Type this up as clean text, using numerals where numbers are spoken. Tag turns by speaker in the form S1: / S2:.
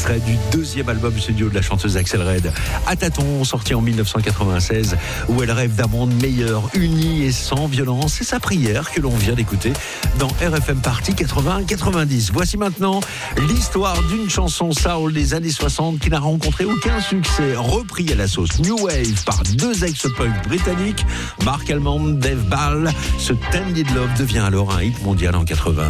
S1: extrait du deuxième album studio de la chanteuse Axel Red, À tâtons, sorti en 1996, où elle rêve d'un monde meilleur, uni et sans violence. C'est sa prière que l'on vient d'écouter dans RFM Party 80-90. Voici maintenant l'histoire d'une chanson soul des années 60 qui n'a rencontré aucun succès, repris à la sauce New Wave par deux ex-punk britanniques, Mark Almond, Dave Ball. Ce Tended Love devient alors un hit mondial en 80.